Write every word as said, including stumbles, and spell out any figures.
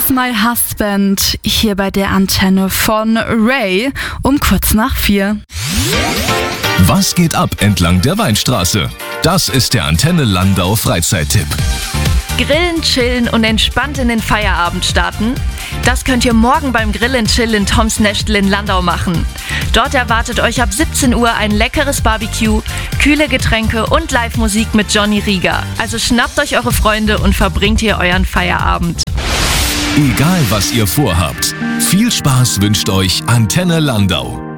My Husband hier bei der Antenne von Ray um kurz nach vier. Was geht ab entlang der Weinstraße? Das ist der Antenne Landau Freizeittipp. Grillen, chillen und entspannt in den Feierabend starten? Das könnt ihr morgen beim Grill and Chill in Toms Nestel in Landau machen. Dort erwartet euch ab siebzehn Uhr ein leckeres Barbecue, kühle Getränke und Live-Musik mit Johnny Rieger. Also schnappt euch eure Freunde und verbringt hier euren Feierabend. Egal was ihr vorhabt, viel Spaß wünscht euch Antenne Landau.